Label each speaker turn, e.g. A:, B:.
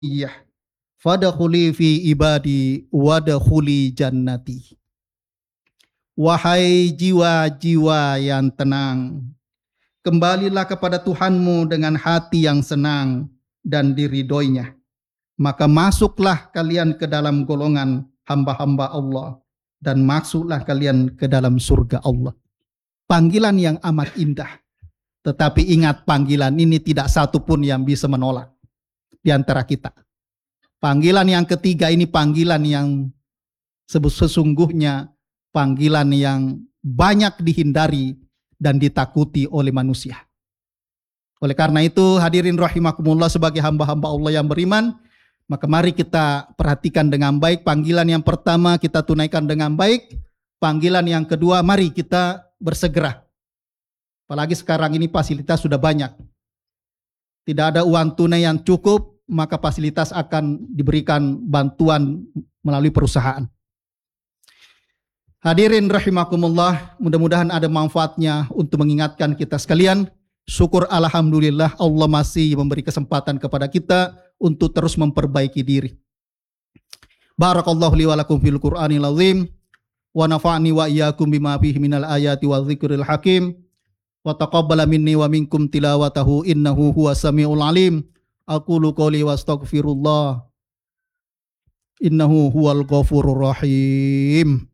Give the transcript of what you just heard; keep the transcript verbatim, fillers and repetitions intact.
A: Iya, fadkhuli fi ibadi wadkhuli jannati. Wahai jiwa-jiwa yang tenang, kembalilah kepada Tuhanmu dengan hati yang senang dan diridhoinya. Maka masuklah kalian ke dalam golongan hamba-hamba Allah dan masuklah kalian ke dalam surga Allah. Panggilan yang amat indah. Tetapi ingat, panggilan ini tidak satu pun yang bisa menolak di antara kita. Panggilan yang ketiga ini panggilan yang sesungguhnya panggilan yang banyak dihindari dan ditakuti oleh manusia. Oleh karena itu, hadirin rahimakumullah, sebagai hamba-hamba Allah yang beriman, maka mari kita perhatikan dengan baik. Panggilan yang pertama kita tunaikan dengan baik. Panggilan yang kedua, mari kita bersegera. Apalagi sekarang ini fasilitas sudah banyak. Tidak ada uang tunai yang cukup, maka fasilitas akan diberikan bantuan melalui perusahaan. Hadirin rahimakumullah, mudah-mudahan ada manfaatnya untuk mengingatkan kita sekalian. Syukur alhamdulillah Allah masih memberi kesempatan kepada kita untuk terus memperbaiki diri. Barakallahu li wa lakum fil Qur'anil azim wa nafa'ni wa iyyakum bima fihi minal ayati wa dzikril hakim wa taqabbala minni wa minkum tilawatahu innahu huwas samiul alim. Aqulu qouli wa astaghfirullah innahu huwal ghafurur rahim.